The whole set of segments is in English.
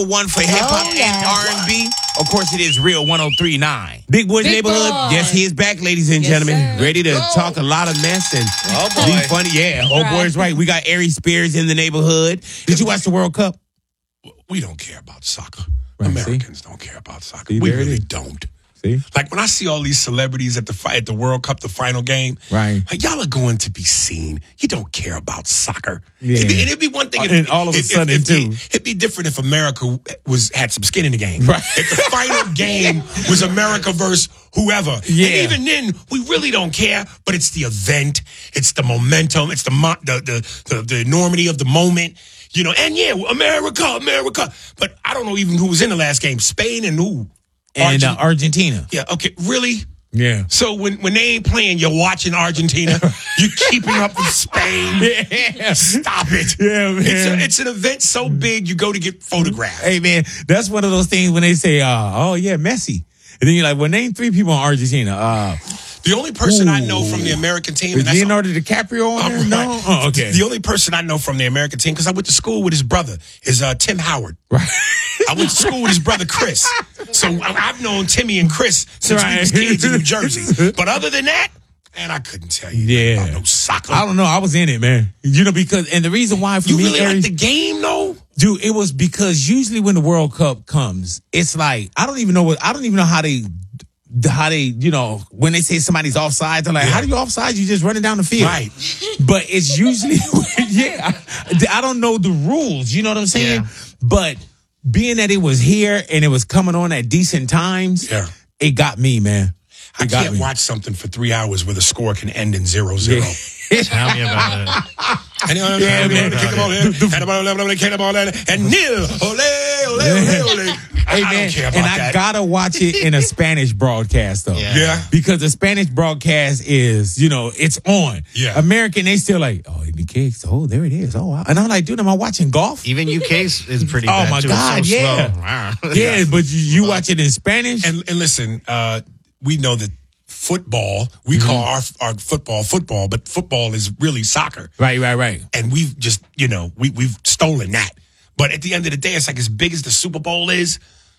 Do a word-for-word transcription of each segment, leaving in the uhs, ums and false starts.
one for hip-hop Oh, yeah. and R and B. Of course, it is Real one oh three point nine. Big Boy's Big Neighborhood. Boy. Yes, he is back, ladies and Yes, gentlemen. sir. Ready to Let's talk a lot of mess and Oh, be boy. funny. Yeah, oh boy is right. We got Aries Spears in the neighborhood. Did you watch the World Cup? We don't care about soccer. Right, Americans don't care about soccer. See, we there it really is. don't. See? Like when I see all these celebrities at the fi- at the World Cup, the final game, Right. like y'all are going to be seen. You don't care about soccer. Yeah. It'd, be, it'd be one thing, if, And all of a if- if- sudden, if- too. It'd be different if America was had some skin in the game. Right. If the final game was America versus whoever, Yeah. and even then, we really don't care. But it's the event, it's the momentum, it's the mo- the the the, the enormity of the moment. You know, and yeah, America, America. But I don't know even who was in the last game. Spain and who? And uh, Argent- Argentina. yeah, okay, really? Yeah. So when, when they ain't playing, you're watching Argentina. You're keeping up with Spain. Yeah. Stop it. Yeah, man. It's, a, it's an event so big, you go to get photographed. Hey, man, that's one of those things when they say, uh, oh, yeah, Messi. And then you're like, well, name three people in Argentina. Uh, The only person I Ooh. know from the American team, is and that's Leonardo DiCaprio on all there? right. No? Oh, okay. The only person I know from the American team, because I went to school with his brother, is uh, Tim Howard. Right. I went to school with his brother Chris. So I- I've known Timmy and Chris since we Right. was kids in New Jersey. But other than that, and I couldn't tell you Yeah. about no soccer. I don't know. I was in it, man. You know, because, and the reason why for you me, really like Aries- the game, though? dude, it was because usually when the World Cup comes, it's like, I don't even know what, I don't even know how they, how they, you know, when they say somebody's offside, they're like, Yeah. how do you offside? You just running down the field. Right. But it's usually, yeah, I, I don't know the rules. You know what I'm saying? Yeah. But being that it was here and it was coming on at decent times, Yeah. it got me, man. I It got can't me. watch something for three hours where the score can end in zero zero. Tell me about it. And you know, Yeah, and man. kick the ball in, and the ball, and the kick the ball in, and nil, ole, ole, ole, ole. I, Hey, I man, don't care about and I that. gotta watch it in a Spanish broadcast though. Yeah. Yeah. Because the Spanish broadcast is, you know, it's on. Yeah. American, they still like, oh, in the cakes. Oh, there it is. Oh, wow. And I'm like, dude, am I watching golf? Even U K's is pretty Oh, bad, my too. God, It's so yeah. slow. Wow. Yeah, but you, you watch it in Spanish? And, and listen, uh, we know that football, we call our our football football, but football is really soccer. right, right, right. And we've just, you know, we, we've stolen that. But at the end of the day, it's like as big as the Super Bowl is,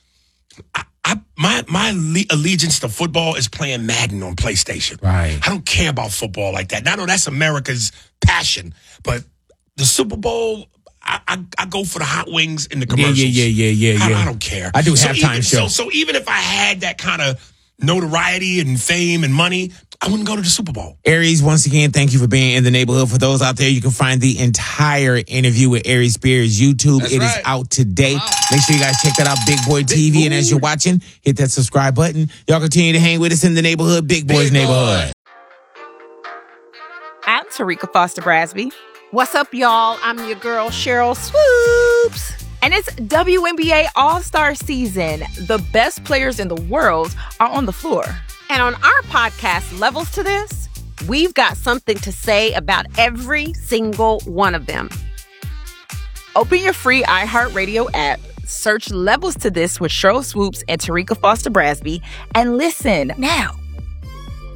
I, I my my alle- allegiance to football is playing Madden on PlayStation. Right. I don't care about football like that. And I know that's America's passion, but the Super Bowl, I, I, I go for the hot wings in the Yeah, commercials. yeah, yeah, yeah, yeah, I, yeah. I don't care. I do So halftime even, show. So, so even if I had that kind of notoriety and fame and money, I wouldn't go to the Super Bowl. Aries, once again, thank you for being in the neighborhood. For those out there, you can find the entire interview with Aries Spears YouTube. That's It is right. out today. Make sure you guys check that out, Big Boy T V. And as you're watching, hit that subscribe button. Y'all continue to hang with us in the neighborhood, Big Boy's Big Boy. neighborhood. I'm Tarika Foster Brasby, What's up, y'all? I'm your girl, Cheryl Swoops. and it's W N B A All-Star season. The best players in the world are on the floor. And on our podcast, Levels to This, we've got something to say about every single one of them. Open your free iHeartRadio app, search Levels to This with Cheryl Swoops and Tarika Foster Brasby, and listen now.